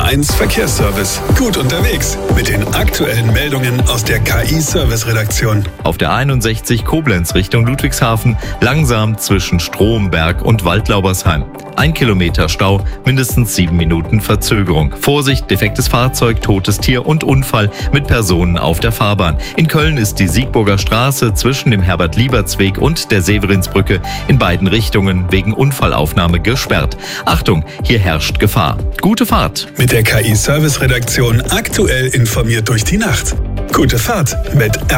1 Verkehrsservice. Gut unterwegs mit den aktuellen Meldungen aus der KI-Service-Redaktion. Auf der 61 Koblenz Richtung Ludwigshafen langsam zwischen Stromberg und Waldlaubersheim. 1 Kilometer Stau, mindestens 7 Minuten Verzögerung. Vorsicht, defektes Fahrzeug, totes Tier und Unfall mit Personen auf der Fahrbahn. In Köln ist die Siegburger Straße zwischen dem Herbert-Lieberts-Weg und der Severinsbrücke in beiden Richtungen wegen Unfallaufnahme gesperrt. Achtung, hier herrscht Gefahr. Gute Fahrt. Mit der KI-Service-Redaktion aktuell informiert durch die Nacht. Gute Fahrt mit